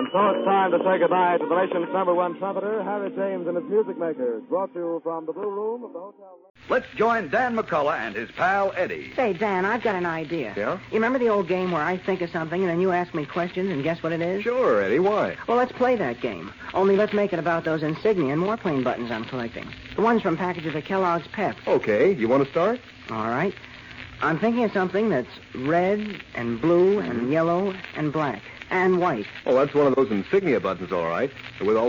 And so it's time to say goodbye to the nation's #1 trumpeter, Harry James and his music makers, brought to you from the Blue Room of the Hotel. Let's join Dan McCullough and his pal Eddie. Say, Dan, I've got an idea. Yeah? You remember the old game where I think of something and then you ask me questions and guess what it is? Sure, Eddie. Why? Well, let's play that game. Only let's make it about those insignia and warplane buttons I'm collecting. The ones from packages of Kellogg's Pep. Okay. You want to start? All right. I'm thinking of something that's red and blue and yellow and black and white. Oh, that's one of those insignia buttons, all right. With all